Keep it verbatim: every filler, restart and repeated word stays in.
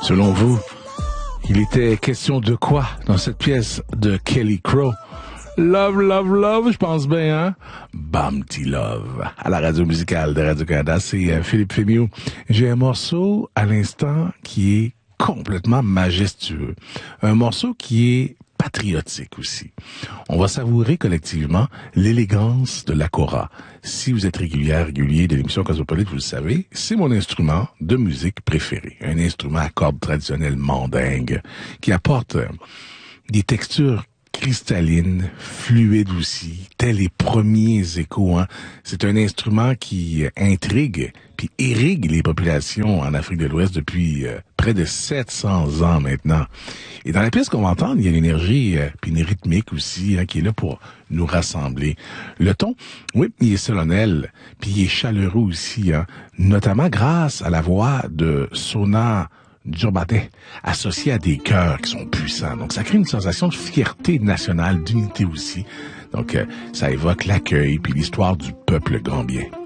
Selon vous, il était question de quoi dans cette pièce de Kelly Crow? Love, love, love, je pense bien, hein? Bumpty Love. À la radio musicale de Radio-Canada, c'est euh, Philippe Fémieux. J'ai un morceau à l'instant qui est complètement majestueux. Un morceau qui est patriotique aussi. On va savourer collectivement l'élégance de la kora. Si vous êtes régulière, régulier de l'émission Cosmopolite, vous le savez, c'est mon instrument de musique préféré. Un instrument à cordes traditionnelles mandingues qui apporte euh, des textures cristallines, fluides aussi, tels les premiers échos. Hein. C'est un instrument qui intrigue puis irrigue les populations en Afrique de l'Ouest depuis euh, près de sept cents ans maintenant. Et dans la pièce qu'on va entendre, il y a l'énergie euh, puis une rythmique aussi hein, qui est là pour nous rassembler. Le ton, oui, il est solennel, puis il est chaleureux aussi, hein, notamment grâce à la voix de Sona Diobate, associé à des chœurs qui sont puissants. Donc, ça crée une sensation de fierté nationale, d'unité aussi. Donc, euh, ça évoque l'accueil puis l'histoire du peuple gambien.